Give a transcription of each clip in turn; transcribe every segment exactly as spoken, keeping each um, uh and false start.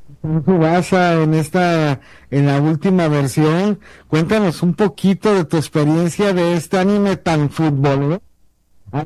Tsubasa en esta, en la última versión. Cuéntanos un poquito de tu experiencia de este anime tan futbolero. Ah,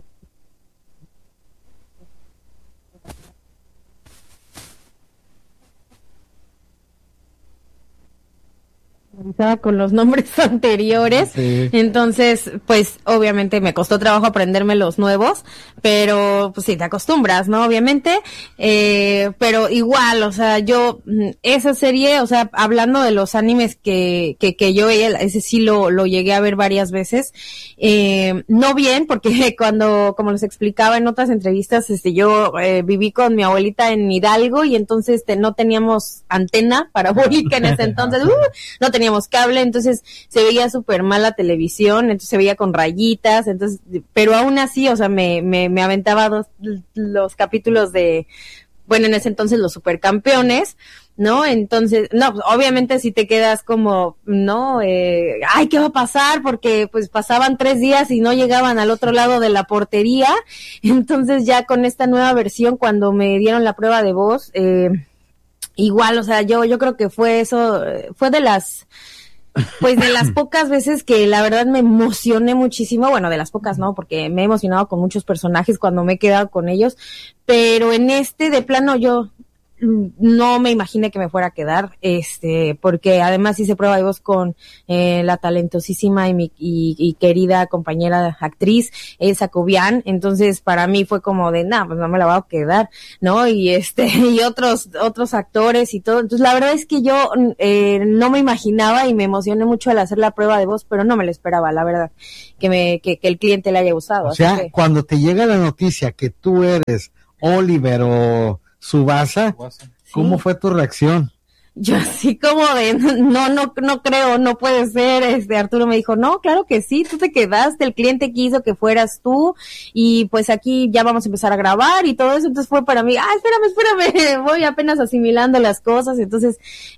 Estaba con los nombres anteriores, sí. entonces pues obviamente me costó trabajo aprenderme los nuevos, pero pues sí te acostumbras, ¿no? Obviamente, eh, pero igual, o sea, yo mm, esa serie, o sea, hablando de los animes que que, que yo veía, ese sí lo lo llegué a ver varias veces, eh, no bien, porque cuando, como les explicaba en otras entrevistas, este yo eh, viví con mi abuelita en Hidalgo y entonces te, no teníamos antena parabólica en ese entonces, uh, no teníamos cable, entonces se veía súper mal la televisión, entonces se veía con rayitas, entonces, pero aún así, o sea, me, me, me aventaba dos, los capítulos de, bueno, en ese entonces los supercampeones, ¿no? Entonces, no, pues, obviamente si te quedas como, no, eh, ay, ¿qué va a pasar? Porque pues pasaban tres días y no llegaban al otro lado de la portería, entonces ya con esta nueva versión, cuando me dieron la prueba de voz, eh, igual, o sea, yo, yo creo que fue eso, eh, fue de las, pues de las pocas veces que la verdad me emocioné muchísimo, bueno, de las pocas no, porque me he emocionado con muchos personajes cuando me he quedado con ellos, pero en este de plano yo no me imaginé que me fuera a quedar, este, porque además hice prueba de voz con eh, la talentosísima y, mi, y, y querida compañera actriz Elsa Cobian, entonces para mí fue como de, nah, pues no me la voy a quedar, ¿no? Y este, y otros, otros actores y todo, entonces la verdad es que yo eh, no me imaginaba y me emocioné mucho al hacer la prueba de voz, pero no me lo esperaba, la verdad, que me, que, que el cliente le haya gustado. O Así sea, que cuando te llega la noticia que tú eres Oliver o Tsubasa, ¿cómo sí. fue tu reacción? Yo así como de, no, no, no creo, no puede ser, este, Arturo me dijo, no, claro que sí, tú te quedaste, el cliente quiso que fueras tú, y pues aquí ya vamos a empezar a grabar y todo eso, entonces fue para mí, ah, espérame, espérame, voy apenas asimilando las cosas, entonces,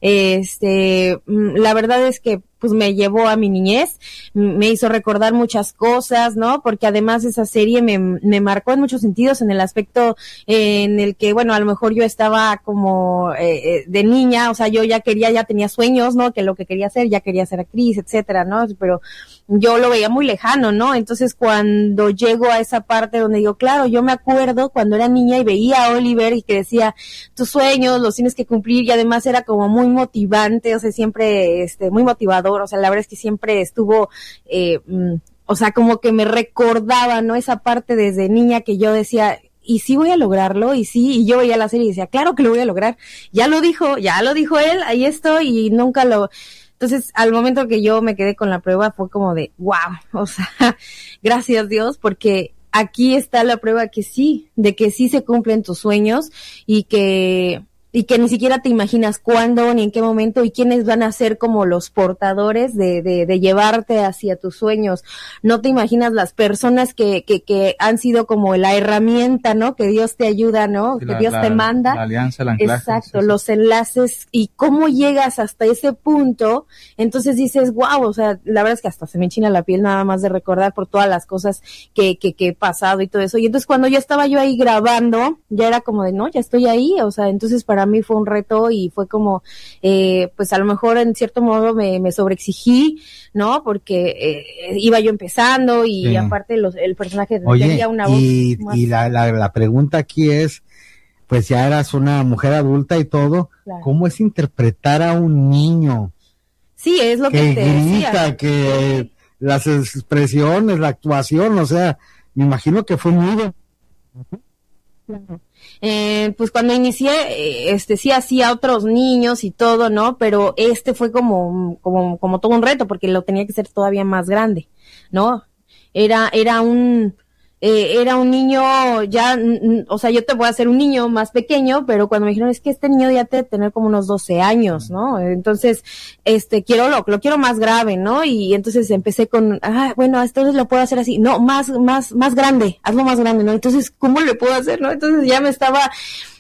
este, la verdad es que pues me llevó a mi niñez, me hizo recordar muchas cosas, ¿no? Porque además esa serie me, me marcó en muchos sentidos, en el aspecto eh, en el que, bueno, a lo mejor yo estaba como eh, de niña, o sea, yo ya quería, ya tenía sueños, ¿no? Que lo que quería hacer, ya quería ser actriz, etcétera, ¿no? Pero yo lo veía muy lejano, ¿no? Entonces cuando llego a esa parte donde digo, claro, yo me acuerdo cuando era niña y veía a Oliver y que decía, tus sueños los tienes que cumplir, y además era como muy motivante, o sea, siempre, este, muy motivador, o sea, la verdad es que siempre estuvo, eh, o sea, como que me recordaba, ¿no? Esa parte desde niña que yo decía, y sí voy a lograrlo, y sí, y yo veía la serie y decía, claro que lo voy a lograr, ya lo dijo, ya lo dijo él, ahí estoy, y nunca lo, entonces, al momento que yo me quedé con la prueba fue como de, wow, o sea, gracias Dios, porque aquí está la prueba que sí, de que sí se cumplen tus sueños, y que y que ni siquiera te imaginas cuándo ni en qué momento y quiénes van a ser como los portadores de, de, de llevarte hacia tus sueños. No te imaginas las personas que, que, que han sido como la herramienta, ¿no? Que Dios te ayuda, ¿no? Sí, que la, Dios la, te manda. La alianza, el anclaje. Exacto, Sí, sí. los enlaces y cómo llegas hasta ese punto. Entonces dices, wow, o sea, la verdad es que hasta se me enchina la piel nada más de recordar por todas las cosas que, que, que he pasado y todo eso. Y entonces cuando ya estaba yo ahí grabando, ya era como de, no, ya estoy ahí, o sea, entonces para mí fue un reto y fue como, eh, pues a lo mejor en cierto modo me, me sobreexigí, ¿no? Porque eh, iba yo empezando y Sí. aparte los, el personaje Oye, tenía una voz y, más... y la, la, la pregunta aquí es, pues ya eras una mujer adulta y todo, Claro. ¿cómo es interpretar a un niño Sí, es lo que que te grita, decía. que las expresiones, la actuación, o sea, me imagino que fue muy bien. Eh, pues cuando inicié, eh, este sí hacía otros niños y todo, ¿no? Pero este fue como, como, como todo un reto porque lo tenía que ser todavía más grande, ¿no? Era, era un, eh, era un niño ya, n- o sea, yo te voy a hacer un niño más pequeño, pero cuando me dijeron es que este niño ya te tener como unos doce años, ¿no? Entonces, este, quiero lo, lo quiero más grave, ¿no? Y entonces empecé con, ah, bueno, entonces lo puedo hacer así, no, más, más, más grande, hazlo más grande, ¿no? Entonces, ¿cómo le puedo hacer, no? Entonces ya me estaba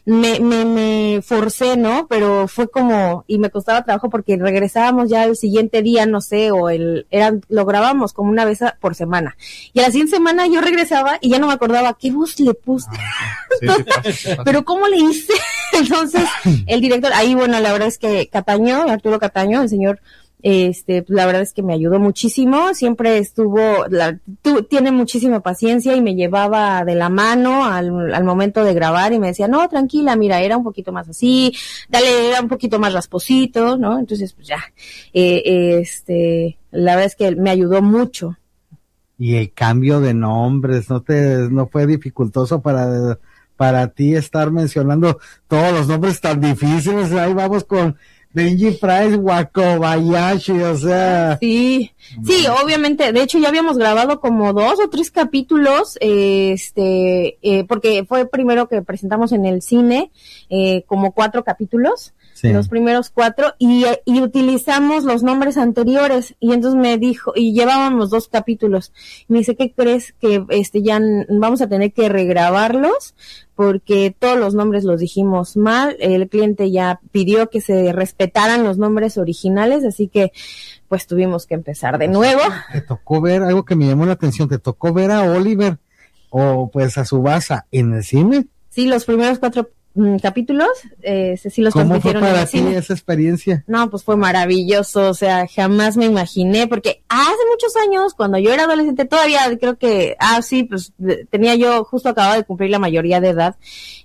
me, me, me forcé, ¿no? Pero fue como, y me costaba trabajo porque regresábamos ya el siguiente día, no sé, o el, eran, lo grabábamos como una vez por semana. Y a la siguiente semana yo regresaba y ya no me acordaba qué voz le puse. Sí, sí, pasa, pasa. Pero ¿cómo le hice? Entonces, el director, ahí bueno, la verdad es que Cataño, Arturo Cataño, el señor, este, pues la verdad es que me ayudó muchísimo, siempre estuvo, la, tu, tiene muchísima paciencia y me llevaba de la mano al, al momento de grabar y me decía, no, tranquila, mira, era un poquito más así, dale, era un poquito más rasposito, ¿no? Entonces, pues ya, eh, este, la verdad es que me ayudó mucho. Y el cambio de nombres, ¿no te, no fue dificultoso para, para ti estar mencionando todos los nombres tan difíciles? Ahí vamos con Benji Price, Wakobayashi, o sea. Sí, sí, obviamente, de hecho ya habíamos grabado como dos o tres capítulos, eh, este, eh, porque fue primero que presentamos en el cine, eh, como cuatro capítulos. Sí. Los primeros cuatro, y, y utilizamos los nombres anteriores, y entonces me dijo, y llevábamos dos capítulos, y me dice, ¿qué crees? Que este ya vamos a tener que regrabarlos, porque todos los nombres los dijimos mal, el cliente ya pidió que se respetaran los nombres originales, así que pues tuvimos que empezar de nuevo. Te tocó ver algo que me llamó la atención, te tocó ver a Oliver, o pues a Tsubasa, en el cine. Sí, los primeros cuatro capítulos, eh, sí los transmitieron. ¿Cómo fue para ti esa experiencia? No, pues fue maravilloso, o sea, jamás me imaginé, porque hace muchos años, cuando yo era adolescente, todavía creo que, ah, sí, pues tenía yo, justo acababa de cumplir la mayoría de edad,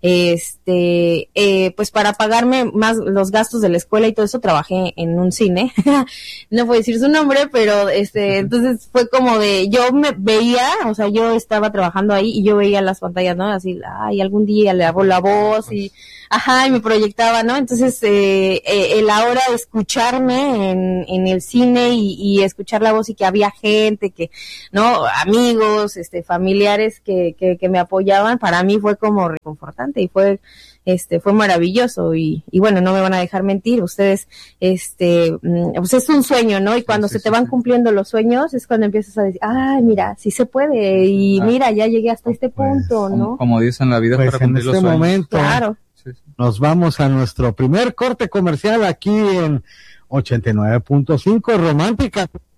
este, eh, pues para pagarme más los gastos de la escuela y todo eso, trabajé en un cine, no puedo decir su nombre, pero este, entonces fue como de, yo me veía, o sea, yo estaba trabajando ahí y yo veía las pantallas, ¿no? Así, ay, algún día le hago la voz y Y, ajá, y me proyectaba, ¿no? Entonces, eh, eh, el ahora escucharme en, en el cine y, y escuchar la voz y que había gente, que, ¿no? Amigos, este, familiares que, que, que me apoyaban, para mí fue como reconfortante y fue, este, fue maravilloso y, y bueno, no me van a dejar mentir, ustedes, este, pues es un sueño, ¿no? Y cuando sí, sí, se te van sí. cumpliendo los sueños es cuando empiezas a decir, ay, mira, sí se puede y ah, mira, ya llegué hasta este pues, punto, ¿no? Como, como dicen, la vida pues es para cumplir en este los momento, claro. Sí, sí. Nos vamos a nuestro primer corte comercial aquí en ochenta y nueve punto cinco Romántica.